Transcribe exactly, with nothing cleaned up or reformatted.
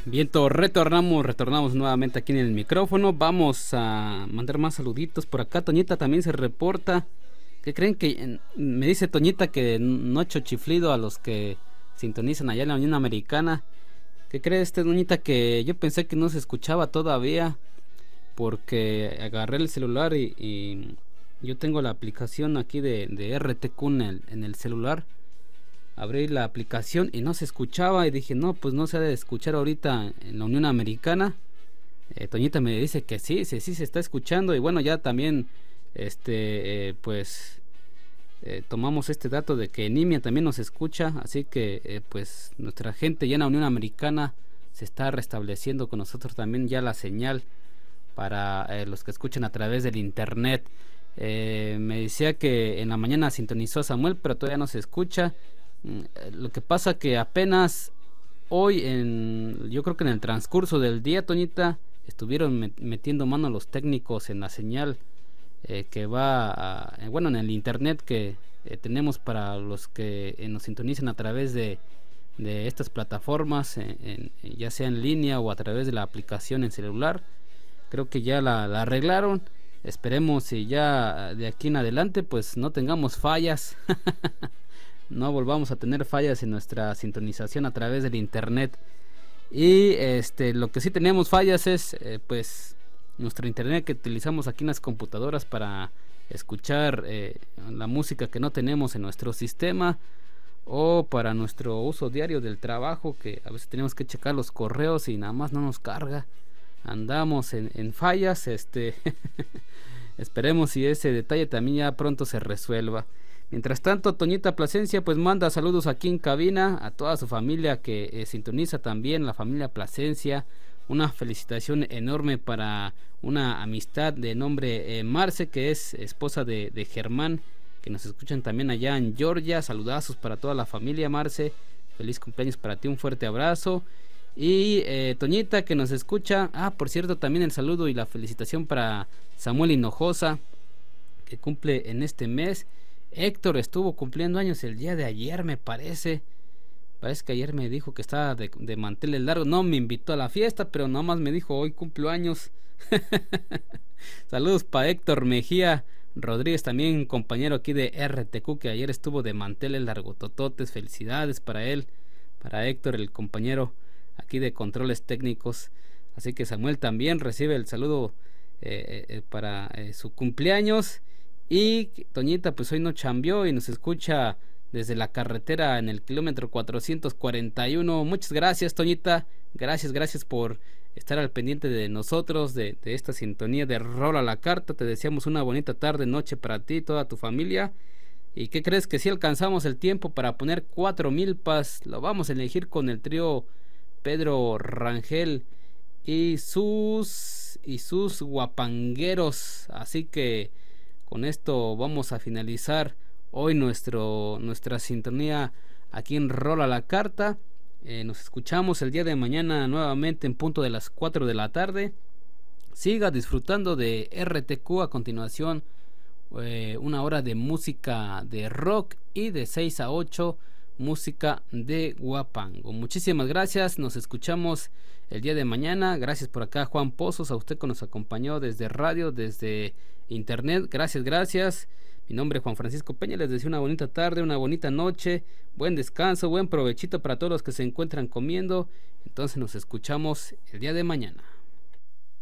Viento, retornamos, retornamos nuevamente aquí en el micrófono. Vamos a mandar más saluditos por acá. Toñita también se reporta. ¿Qué creen que me dice Toñita que no he hecho chiflido a los que sintonizan allá en la Unión Americana? ¿Qué cree este Toñita? Que yo pensé que no se escuchaba todavía porque agarré el celular y, y yo tengo la aplicación aquí de, de R T Q en el, en el celular. Abrí la aplicación y no se escuchaba y dije, no, pues no se ha de escuchar ahorita en la Unión Americana. eh, Toñita me dice que sí, sí, sí se está escuchando. Y bueno, ya también este eh, pues eh, tomamos este dato de que Nimia también nos escucha. Así que eh, pues nuestra gente ya en la Unión Americana se está restableciendo con nosotros también ya la señal para eh, los que escuchan a través del internet. eh, Me decía que en la mañana sintonizó a Samuel, pero todavía no se escucha. Lo que pasa que apenas hoy, en, yo creo que en el transcurso del día, Toñita, estuvieron met metiendo mano los técnicos en la señal eh, que va, a, eh, bueno, en el internet que eh, tenemos para los que eh, nos sintonizan a través de, de estas plataformas, en, en, ya sea en línea o a través de la aplicación en celular. Creo que ya la, la arreglaron. Esperemos y ya de aquí en adelante pues no tengamos fallas. No volvamos a tener fallas en nuestra sintonización a través del internet. Y este lo que sí tenemos fallas es eh, pues nuestro internet que utilizamos aquí en las computadoras para escuchar eh, la música que no tenemos en nuestro sistema, o para nuestro uso diario del trabajo, que a veces tenemos que checar los correos y nada más no nos carga. Andamos en, en fallas. Este esperemos si ese detalle también ya pronto se resuelva. Mientras tanto, Toñita Plasencia pues manda saludos aquí en cabina a toda su familia que eh, sintoniza también, la familia Plasencia. Una felicitación enorme para una amistad de nombre eh, Marce, que es esposa de, de Germán, que nos escuchan también allá en Georgia. Saludazos para toda la familia, Marce. Feliz cumpleaños para ti, un fuerte abrazo. Y eh, Toñita que nos escucha. Ah, por cierto, también el saludo y la felicitación para Samuel Hinojosa, que cumple en este mes. Héctor estuvo cumpliendo años el día de ayer, me parece. Parece que ayer me dijo que estaba de, de manteles largos. No me invitó a la fiesta, pero nomás me dijo hoy cumplo años. Saludos para Héctor Mejía Rodríguez, también compañero aquí de R T Q, que ayer estuvo de manteles largotototes. Felicidades para él, para Héctor, el compañero aquí de controles técnicos. Así que Samuel también recibe el saludo eh, eh, para eh, su cumpleaños. Y Toñita pues hoy no chambeó y nos escucha desde la carretera en el kilómetro cuatrocientos cuarenta y uno. Muchas gracias, Toñita. Gracias, gracias por estar al pendiente de nosotros, de, de esta sintonía de Rol a la Carta. Te deseamos una bonita tarde, noche para ti y toda tu familia. ¿Y qué crees? Que si alcanzamos el tiempo para poner cuatro milpas, lo vamos a elegir con el trío Pedro Rangel y sus, y sus guapangueros. Así que con esto vamos a finalizar hoy nuestro, nuestra sintonía aquí en Rol a la Carta. Eh, nos escuchamos el día de mañana nuevamente en punto de las cuatro de la tarde. Siga disfrutando de R T Q. A continuación, eh, una hora de música de rock, y de seis a ocho música de guapango. Muchísimas gracias. Nos escuchamos el día de mañana. Gracias por acá, Juan Pozos, a usted que nos acompañó desde radio, desde internet. Gracias, gracias. Mi nombre es Juan Francisco Peña. Les deseo una bonita tarde, una bonita noche, buen descanso, buen provechito para todos los que se encuentran comiendo. Entonces nos escuchamos el día de mañana.